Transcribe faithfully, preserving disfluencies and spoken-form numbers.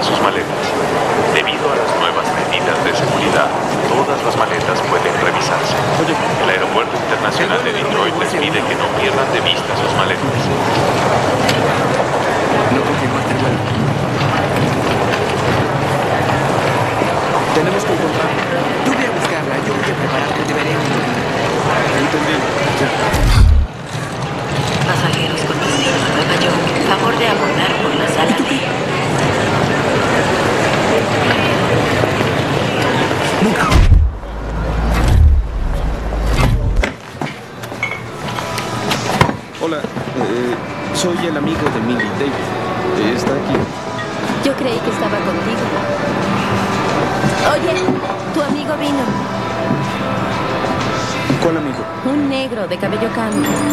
sus maletas. Debido a las nuevas medidas de seguridad, todas las maletas pueden revisarse. El Aeropuerto Internacional de Detroit les pide que no pierdan de vista sus maletas. No confirmaste el vuelo. Tenemos que encontrarla. Tú ve a buscarla, yo voy a prepararte, deberemos. Entendido. Pasajeros con destino a Nueva York, favor de abordar por la sala D. Hola, eh, soy el amigo de Millie, David. Eh, ¿Está aquí? Yo creí que estaba contigo. Oye, tu amigo vino. ¿Cuál amigo? Un negro de cabello cano.